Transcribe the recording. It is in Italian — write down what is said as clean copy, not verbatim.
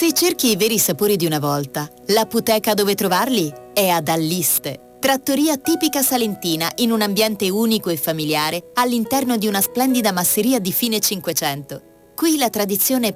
Se cerchi i veri sapori di una volta, l'apoteca dove trovarli è ad Alliste. Trattoria tipica salentina in un ambiente unico e familiare all'interno di una splendida masseria di fine Cinquecento. Qui la tradizione